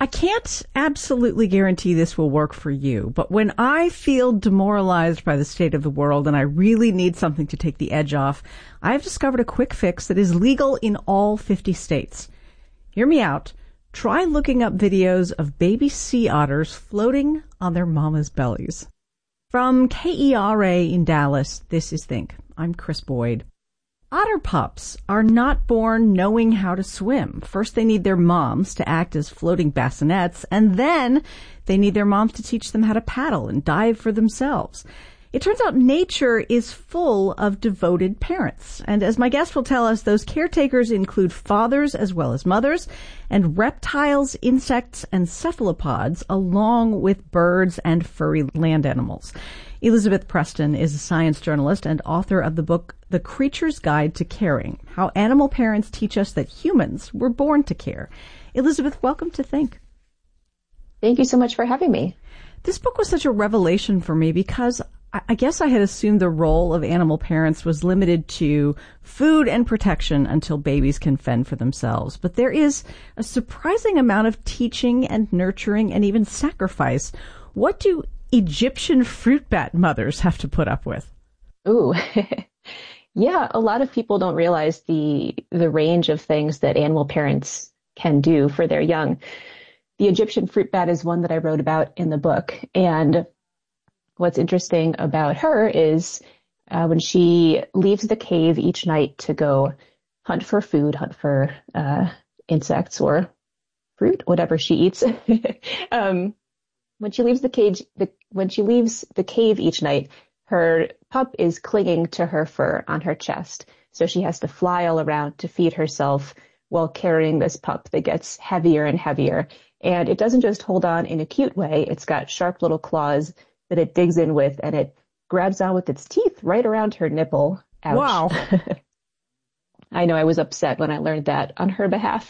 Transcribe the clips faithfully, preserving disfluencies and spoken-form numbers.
I can't absolutely guarantee this will work for you, but when I feel demoralized by the state of the world and I really need something to take the edge off, I've discovered a quick fix that is legal in all fifty states. Hear me out. Try looking up videos of baby sea otters floating on their mama's bellies. From K E R A in Dallas, this is Think. I'm Chris Boyd. Otter pups are not born knowing how to swim. First, they need their moms to act as floating bassinets, and then they need their moms to teach them how to paddle and dive for themselves. It turns out nature is full of devoted parents. And as my guest will tell us, those caretakers include fathers as well as mothers, and reptiles, insects, and cephalopods, along with birds and furry land animals. Elizabeth Preston is a science journalist and author of the book The Creature's Guide to Caring, How Animal Parents Teach Us That Humans Were Born to Care. Elizabeth, welcome to Think. Thank you so much for having me. This book was such a revelation for me because I guess I had assumed the role of animal parents was limited to food and protection until babies can fend for themselves. But there is a surprising amount of teaching and nurturing and even sacrifice. What do Egyptian fruit bat mothers have to put up with? Ooh, yeah, a lot of people don't realize the the range of things that animal parents can do for their young. The Egyptian fruit bat is one that I wrote about in the book. And what's interesting about her is uh, when she leaves the cave each night to go hunt for food, hunt for uh, insects or fruit, whatever she eats. um, when she leaves the cage, the, when she leaves the cave each night, her pup is clinging to her fur on her chest. So she has to fly all around to feed herself while carrying this pup that gets heavier and heavier. And it doesn't just hold on in a cute way. It's got sharp little claws that it digs in with, and it grabs on with its teeth right around her nipple. Ouch. Wow. I know, I was upset when I learned that on her behalf.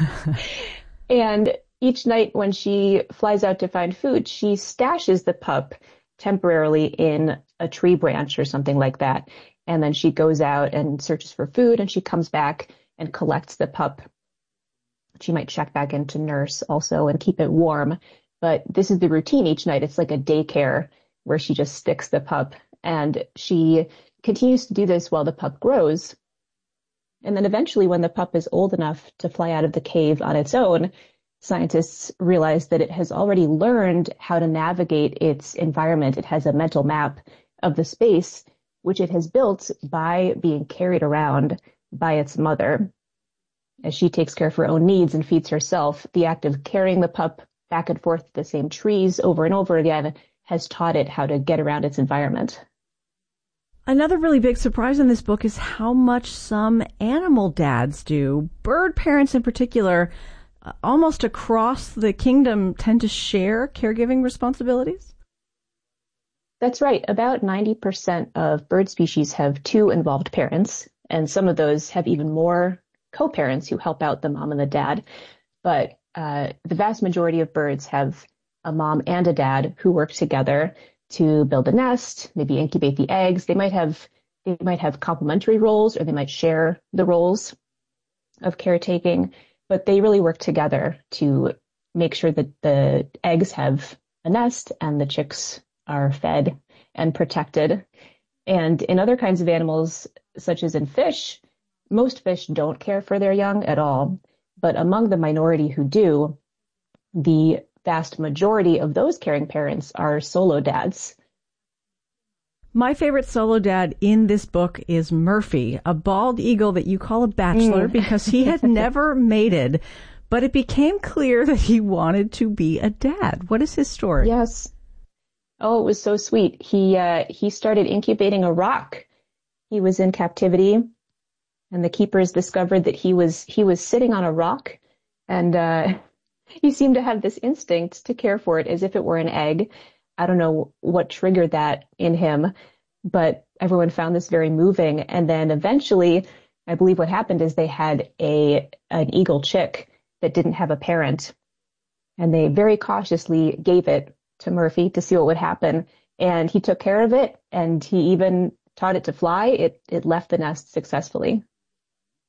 And each night when she flies out to find food, she stashes the pup temporarily in a tree branch or something like that. And then she goes out and searches for food, and she comes back and collects the pup. She might check back in to nurse also and keep it warm. But this is the routine each night. It's like a daycare where she just sticks the pup, and she continues to do this while the pup grows. And then eventually, when the pup is old enough to fly out of the cave on its own, scientists realize that it has already learned how to navigate its environment. It has a mental map of the space, which it has built by being carried around by its mother. As she takes care of her own needs and feeds herself, the act of carrying the pup back and forth to the same trees over and over again has taught it how to get around its environment. Another really big surprise in this book is how much some animal dads do. Bird parents in particular, uh, almost across the kingdom, tend to share caregiving responsibilities. That's right. About ninety percent of bird species have two involved parents, and some of those have even more co-parents who help out the mom and the dad. But uh, the vast majority of birds have a mom and a dad who work together to build a nest, maybe incubate the eggs. They might have they might have complementary roles, or they might share the roles of caretaking, but they really work together to make sure that the eggs have a nest and the chicks are fed and protected. And in other kinds of animals, such as in fish, most fish don't care for their young at all. But among the minority who do, the vast majority of those caring parents are solo dads. My favorite solo dad in this book is Murphy, a bald eagle that you call a bachelor mm. because he had never mated, but it became clear that he wanted to be a dad. What is his story? Yes. Oh, it was so sweet. He uh, he started incubating a rock. He was in captivity, and the keepers discovered that he was he was sitting on a rock, and uh, he seemed to have this instinct to care for it as if it were an egg. I don't know what triggered that in him, but everyone found this very moving. And then eventually, I believe what happened is they had a an eagle chick that didn't have a parent, and they very cautiously gave it to Murphy to see what would happen. And he took care of it, and he even taught it to fly. It it left the nest successfully.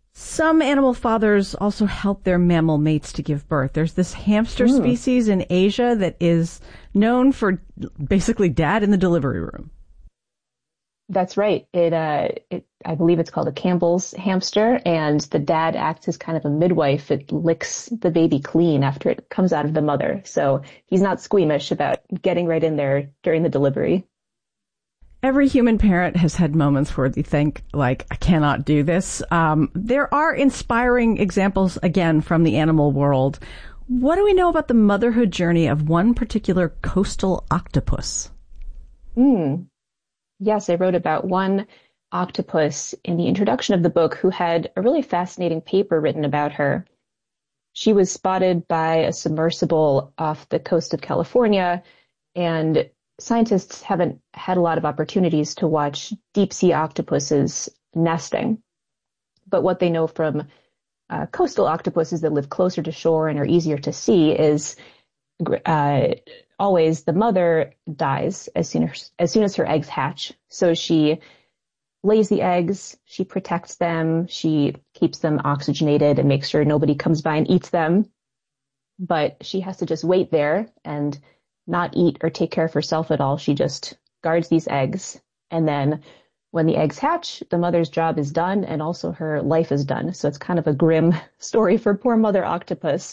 Some animal fathers also help their mammal mates to give birth. There's this hamster mm. species in Asia that is known for basically dad in the delivery room. That's right. It, uh, it, I believe it's called a Campbell's hamster, and the dad acts as kind of a midwife. It licks the baby clean after it comes out of the mother. So he's not squeamish about getting right in there during the delivery. Every human parent has had moments where they think, like, I cannot do this. Um, there are inspiring examples, again, from the animal world. What do we know about the motherhood journey of one particular coastal octopus? Hmm. Yes, I wrote about one octopus in the introduction of the book who had a really fascinating paper written about her. She was spotted by a submersible off the coast of California, and scientists haven't had a lot of opportunities to watch deep sea octopuses nesting. But what they know from uh, coastal octopuses that live closer to shore and are easier to see is uh, always the mother dies as soon as, as soon as her eggs hatch. So she lays the eggs, she protects them, she keeps them oxygenated and makes sure nobody comes by and eats them. But she has to just wait there and not eat or take care of herself at all. She just guards these eggs. And then when the eggs hatch, the mother's job is done and also her life is done. So it's kind of a grim story for poor mother octopus.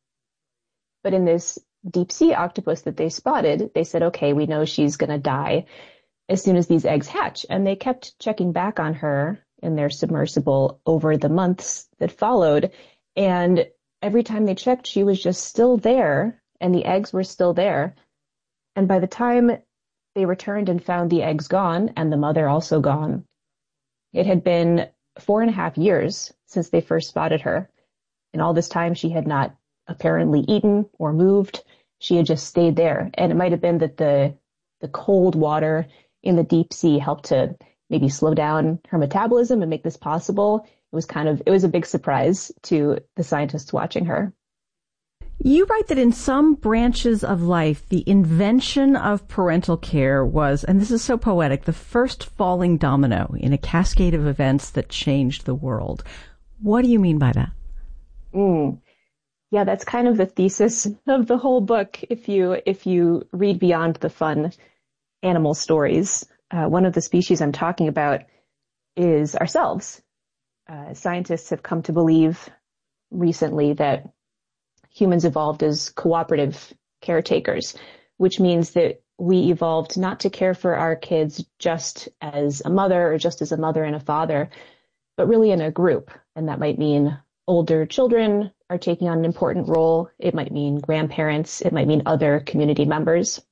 But in this deep sea octopus that they spotted, they said, okay, we know she's going to die as soon as these eggs hatch. And they kept checking back on her in their submersible over the months that followed. And every time they checked, she was just still there and the eggs were still there. And by the time they returned and found the eggs gone and the mother also gone, it had been four and a half years since they first spotted her. And all this time she had not apparently eaten or moved. She had just stayed there. And it might have been that the the cold water in the deep sea helped to maybe slow down her metabolism and make this possible. It was kind of, it was a big surprise to the scientists watching her. You write that in some branches of life, the invention of parental care was, and this is so poetic, the first falling domino in a cascade of events that changed the world. What do you mean by that? Mm. Yeah, that's kind of the thesis of the whole book. If you if you read beyond the fun animal stories, uh, one of the species I'm talking about is ourselves. Uh, scientists have come to believe recently that humans evolved as cooperative caretakers, which means that we evolved not to care for our kids just as a mother or just as a mother and a father, but really in a group. And that might mean older children are taking on an important role. It might mean grandparents. It might mean other community members.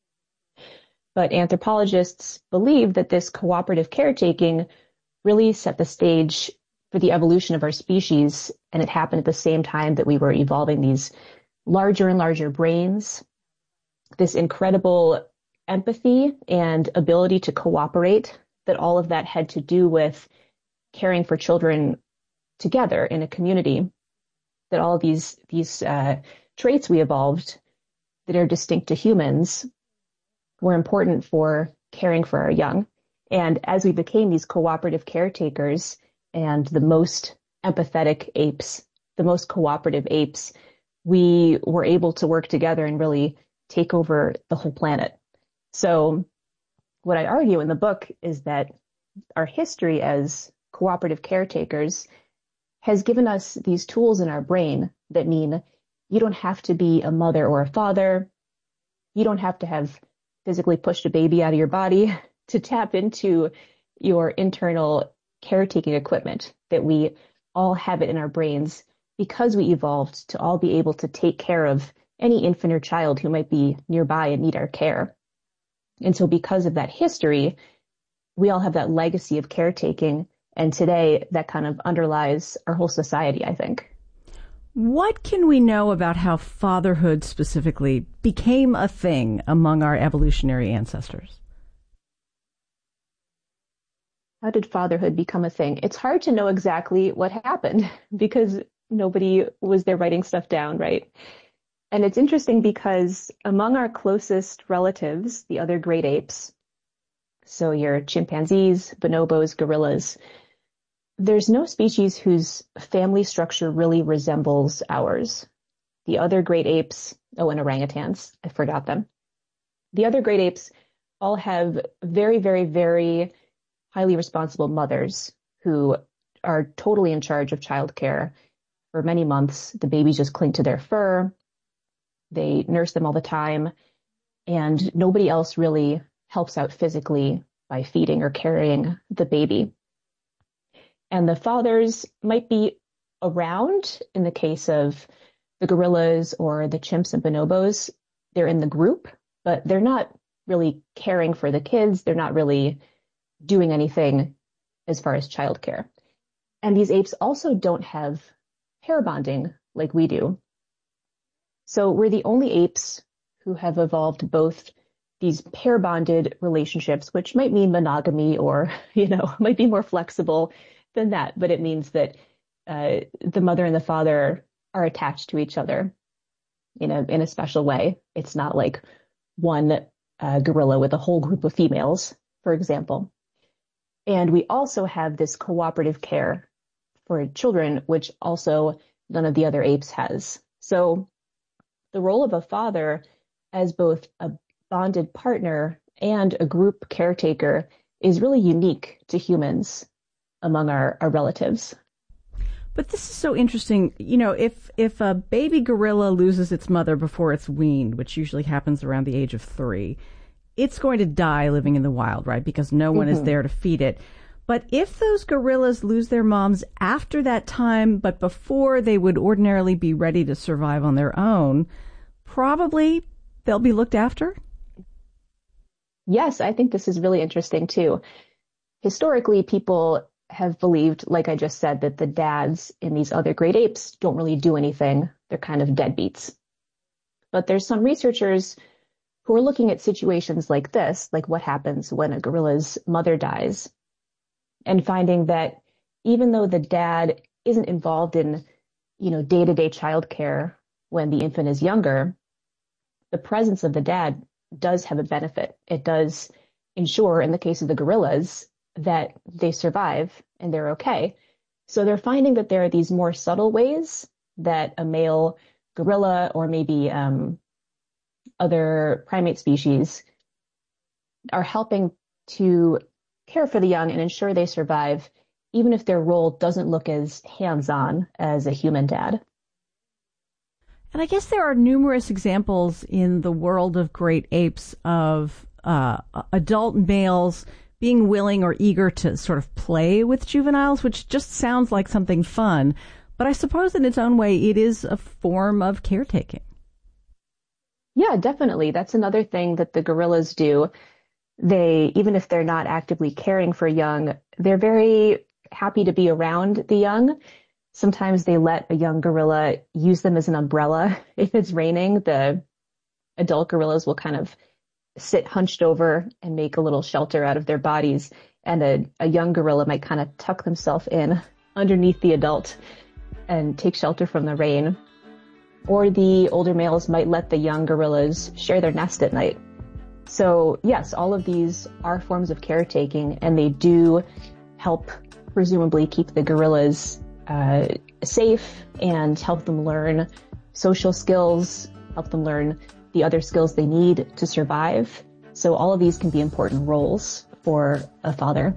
But anthropologists believe that this cooperative caretaking really set the stage for the evolution of our species, and it happened at the same time that we were evolving these larger and larger brains, this incredible empathy and ability to cooperate, that all of that had to do with caring for children together in a community, that all of these these uh, traits we evolved that are distinct to humans were important for caring for our young. And as we became these cooperative caretakers and the most empathetic apes, the most cooperative apes, we were able to work together and really take over the whole planet. So what I argue in the book is that our history as cooperative caretakers has given us these tools in our brain that mean you don't have to be a mother or a father. You don't have to have physically pushed a baby out of your body to tap into your internal caretaking equipment, that we all have it in our brains because we evolved to all be able to take care of any infant or child who might be nearby and need our care. And so because of that history, we all have that legacy of caretaking. And today that kind of underlies our whole society, I think. What can we know about how fatherhood specifically became a thing among our evolutionary ancestors? How did fatherhood become a thing? It's hard to know exactly what happened because nobody was there writing stuff down, right? And it's interesting because among our closest relatives, the other great apes, so your chimpanzees, bonobos, gorillas, there's no species whose family structure really resembles ours. The other great apes, oh, and orangutans, I forgot them. The other great apes all have very, very, very highly responsible mothers who are totally in charge of childcare. For many months, the babies just cling to their fur. They nurse them all the time, and nobody else really helps out physically by feeding or carrying the baby. And the fathers might be around in the case of the gorillas or the chimps and bonobos. They're in the group, but they're not really caring for the kids. They're not really doing anything as far as childcare. And these apes also don't have pair bonding like we do. So we're the only apes who have evolved both these pair bonded relationships, which might mean monogamy or, you know, might be more flexible than that. But it means that uh, the mother and the father are attached to each other in a, in a special way. It's not like one uh, gorilla with a whole group of females, for example. And we also have this cooperative care for children, which also none of the other apes has. So the role of a father as both a bonded partner and a group caretaker is really unique to humans among our, our relatives. But this is so interesting. You know, if if a baby gorilla loses its mother before it's weaned, which usually happens around the age of three, it's going to die living in the wild, right? Because no one mm-hmm. is there to feed it. But if those gorillas lose their moms after that time, but before they would ordinarily be ready to survive on their own, probably they'll be looked after? Yes, I think this is really interesting too. Historically, people have believed, like I just said, that the dads in these other great apes don't really do anything. They're kind of deadbeats. But there's some researchers who are looking at situations like this, like what happens when a gorilla's mother dies, and finding that even though the dad isn't involved in, you know, day-to-day childcare when the infant is younger, the presence of the dad does have a benefit. It does ensure, in the case of the gorillas, that they survive and they're okay. So they're finding that there are these more subtle ways that a male gorilla or maybe um, other primate species are helping to care for the young and ensure they survive, even if their role doesn't look as hands-on as a human dad. And I guess there are numerous examples in the world of great apes of uh, adult males being willing or eager to sort of play with juveniles, which just sounds like something fun. But I suppose in its own way, it is a form of caretaking. Yeah, definitely. That's another thing that the gorillas do. They, even if they're not actively caring for young, they're very happy to be around the young. Sometimes they let a young gorilla use them as an umbrella. If it's raining, the adult gorillas will kind of sit hunched over and make a little shelter out of their bodies. And a, a young gorilla might kind of tuck themselves in underneath the adult and take shelter from the rain. Or the older males might let the young gorillas share their nest at night. So yes, all of these are forms of caretaking, and they do help presumably keep the gorillas uh, safe and help them learn social skills, help them learn the other skills they need to survive. So all of these can be important roles for a father.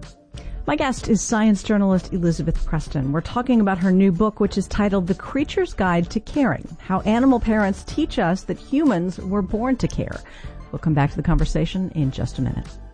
My guest is science journalist Elizabeth Preston. We're talking about her new book, which is titled The Creature's Guide to Caring: How Animal Parents Teach Us That Humans Were Born to Care. We'll come back to the conversation in just a minute.